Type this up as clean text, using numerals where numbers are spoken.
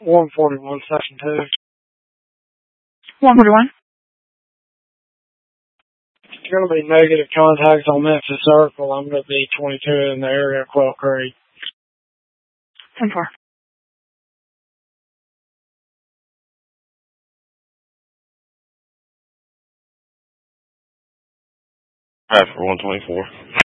141, Section 2. 141. It's going to be negative contacts on Memphis Circle. I'm going to be 22 in the area of Quail Creek. 10-4. Alright, for 124.